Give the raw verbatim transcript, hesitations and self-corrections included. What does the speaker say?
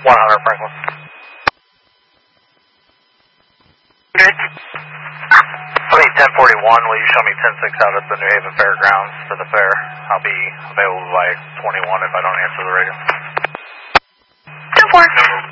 one hundred Franklin. Good. Okay, ten forty-one, will you show me ten six out at the New Haven Fairgrounds for the fair? I'll be available by twenty-one if I don't answer the radio. ten four.